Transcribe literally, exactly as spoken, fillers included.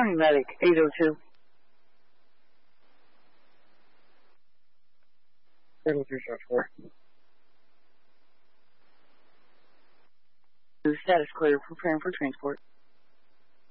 County Medic, eight oh two. eight oh three, four. Status clear, preparing for transport.